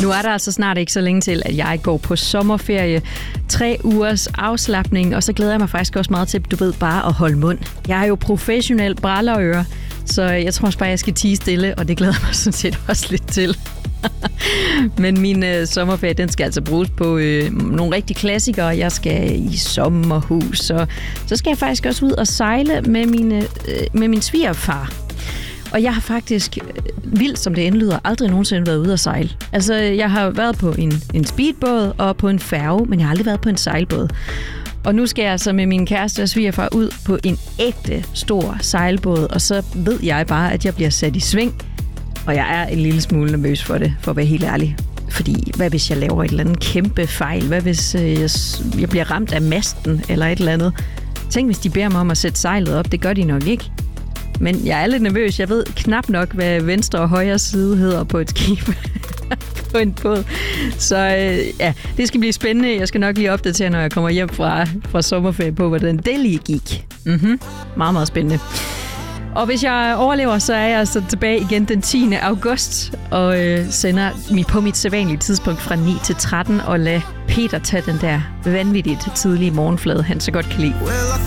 Nu er der altså snart ikke så længe til, at jeg går på sommerferie. 3 ugers afslapning, og så glæder jeg mig faktisk også meget til, du ved, bare at holde mund. Jeg er jo professionel brallerøre, så jeg tror også bare, jeg skal tie stille, og det glæder jeg mig sådan set også lidt til. Men min sommerferie, den skal altså bruges på nogle rigtige klassikere. Jeg skal i sommerhus, og så skal jeg faktisk også ud og sejle med min svigerfar. Og jeg har faktisk, vildt som det end lyder, aldrig nogensinde været ude at sejle. Altså, jeg har været på en speedbåd og på en færge, men jeg har aldrig været på en sejlbåd. Og nu skal jeg altså med min kæreste og svigerfar ud på en ægte stor sejlbåd, og så ved jeg bare, at jeg bliver sat i sving. Og jeg er en lille smule nervøs for det, for at være helt ærlig. Fordi, hvad hvis jeg laver et eller andet kæmpe fejl? Hvad hvis jeg bliver ramt af masten eller et eller andet? Tænk, hvis de beder mig om at sætte sejlet op. Det gør de nok ikke. Men jeg er lidt nervøs. Jeg ved knap nok, hvad venstre og højre side hedder på et skib. På en båd. Så ja, det skal blive spændende. Jeg skal nok lige opdatere, når jeg kommer hjem fra sommerferie på, hvordan det lige gik. Meget, meget spændende. Og hvis jeg overlever, så er jeg altså tilbage igen den 10. august og sender på mit sædvanlige tidspunkt fra 9 til 13 og lad Peter tage den der vanvittigt tidlige morgenflade, han så godt kan lide.